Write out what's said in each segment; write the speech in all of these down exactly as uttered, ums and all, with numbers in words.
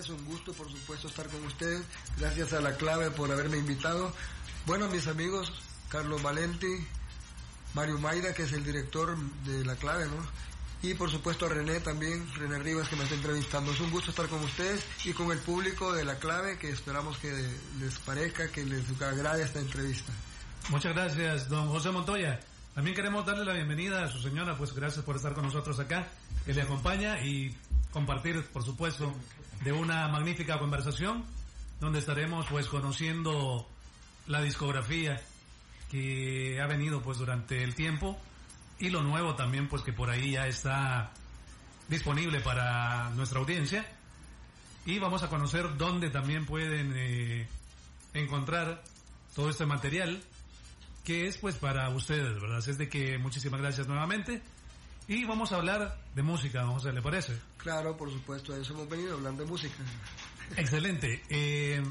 tardes, un gusto por supuesto estar con ustedes, gracias a La Clave por haberme invitado. Bueno, mis amigos, Carlos Valenti, Mario Mayra, que es el director de La Clave, ¿no? Y por supuesto a René también, René Rivas, que me está entrevistando. Es un gusto estar con ustedes y con el público de La Clave, que esperamos que les parezca, que les agrade esta entrevista. Muchas gracias, don José Montoya. También queremos darle la bienvenida a su señora, pues gracias por estar con nosotros acá, que le acompaña y compartir, por supuesto, de una magnífica conversación, donde estaremos pues conociendo la discografía que ha venido pues durante el tiempo y lo nuevo también pues que por ahí ya está disponible para nuestra audiencia, y vamos a conocer dónde también pueden eh, encontrar todo este material que es pues para ustedes, ¿verdad? Así es de que muchísimas gracias nuevamente y vamos a hablar de música, don José, ¿le parece? Claro, por supuesto, a eso hemos venido, a hablar de música. Excelente. Eh,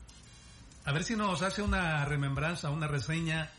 a ver si nos hace una remembranza, una reseña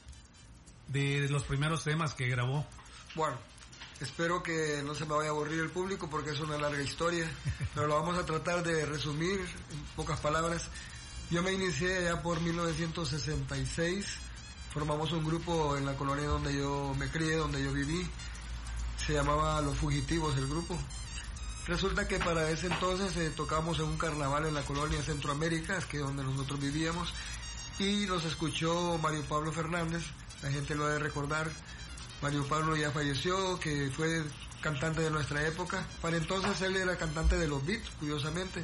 de los primeros temas que grabó. Bueno, espero que no se me vaya a aburrir el público porque es una larga historia, pero lo vamos a tratar de resumir en pocas palabras. Yo me inicié ya por mil novecientos sesenta y seis, formamos un grupo en la colonia donde yo me crié, donde yo viví, se llamaba Los Fugitivos el grupo. Resulta que para ese entonces eh, tocamos en un carnaval en la colonia Centroamérica, que es donde nosotros vivíamos, y nos escuchó Mario Pablo Fernández, la gente lo ha de recordar. Mario Pablo ya falleció, que fue cantante de nuestra época. Para entonces él era cantante de los Beats, curiosamente,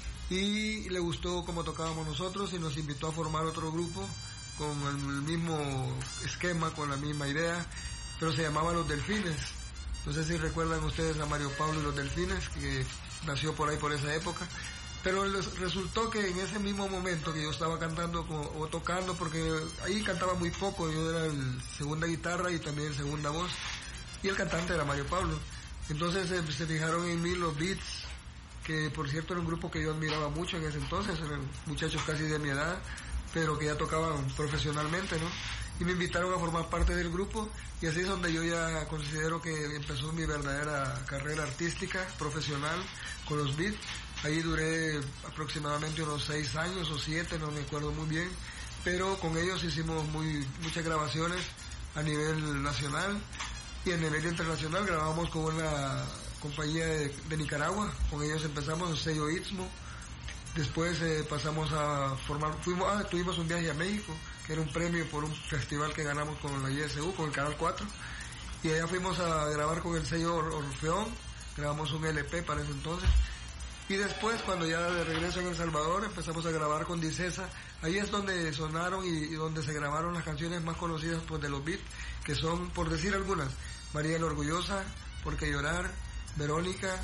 y le gustó cómo tocábamos nosotros y nos invitó a formar otro grupo con el mismo esquema, con la misma idea, pero se llamaba Los Delfines. No sé si recuerdan ustedes a Mario Pablo y Los Delfines, que nació por ahí por esa época. Pero les resultó que en ese mismo momento que yo estaba cantando o tocando, porque ahí cantaba muy poco, yo era el segunda guitarra y también segunda voz, y el cantante era Mario Pablo. Entonces eh, se fijaron en mí los Beats, que por cierto era un grupo que yo admiraba mucho en ese entonces, eran muchachos casi de mi edad, pero que ya tocaban profesionalmente, ¿no? Y me invitaron a formar parte del grupo, y así es donde yo ya considero que empezó mi verdadera carrera artística, profesional, con los Beats. Ahí duré aproximadamente unos seis años o siete, no me acuerdo muy bien, pero con ellos hicimos muy muchas grabaciones a nivel nacional, y a nivel internacional grabamos con una compañía de, de Nicaragua, con ellos empezamos el sello Istmo. Después eh, pasamos a formar, fuimos, ah, tuvimos un viaje a México, que era un premio por un festival que ganamos con la I S U, con el Canal cuatro, y allá fuimos a grabar con el sello Orfeón, grabamos un L P para ese entonces, y después cuando ya de regreso en El Salvador empezamos a grabar con Dicesa. Ahí es donde sonaron y, y donde se grabaron las canciones más conocidas pues, de los Beats, que son, por decir algunas, María la Orgullosa, Por qué llorar, Verónica,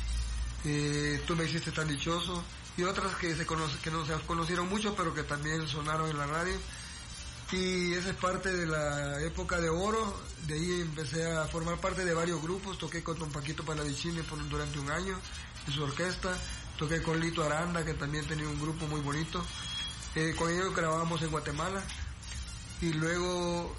eh, Tú me hiciste tan dichoso, y otras que se conoce, que no se conocieron mucho, pero que también sonaron en la radio. Y esa es parte de la época de oro. De ahí empecé a formar parte de varios grupos. Toqué con don Paquito Palavicini por, durante un año en su orquesta. Toqué con Lito Aranda, que también tenía un grupo muy bonito. Eh, con ellos grabábamos en Guatemala. Y luego,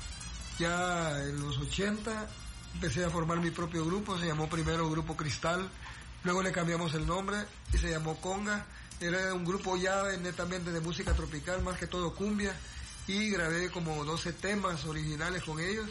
ya en los ochenta, empecé a formar mi propio grupo. Se llamó primero Grupo Cristal. Luego le cambiamos el nombre y se llamó Conga. Era un grupo ya netamente de música tropical, más que todo cumbia. Y grabé como doce temas originales con ellos.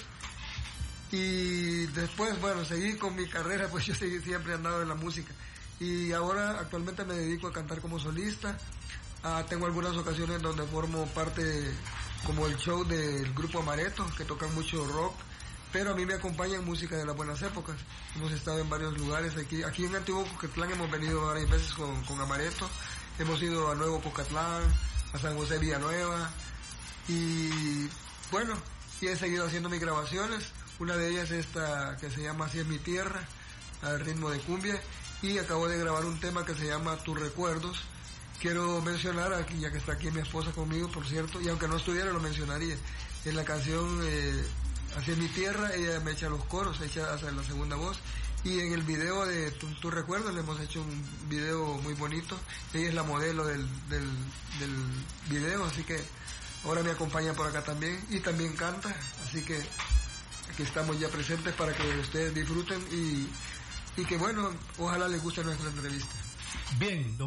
Y después, bueno, seguí con mi carrera, pues yo seguí, siempre he andado en la música. Y ahora actualmente me dedico a cantar como solista. Ah, tengo algunas ocasiones donde formo parte como el show del grupo Amaretto, que tocan mucho rock. Pero a mí me acompañan música de las buenas épocas. Hemos estado en varios lugares aquí. Aquí en Antiguo Cocatlán hemos venido varias veces con, con Amaretto. Hemos ido a Nuevo Cocatlán, a San José Villanueva. Y bueno, y he seguido haciendo mis grabaciones. Una de ellas es esta que se llama Así es mi tierra, al ritmo de cumbia. Y acabo de grabar un tema que se llama Tus recuerdos. Quiero mencionar aquí, ya que está aquí mi esposa conmigo, por cierto, y aunque no estuviera lo mencionaría. En la canción eh, Así es mi tierra, ella me echa los coros, echa hacia la segunda voz. Y en el video de Tus tu recuerdos le hemos hecho un video muy bonito. Ella es la modelo del, del, del video, así que ahora me acompaña por acá también. Y también canta, así que aquí estamos ya presentes para que ustedes disfruten y, y que bueno, ojalá les guste nuestra entrevista. Bien, don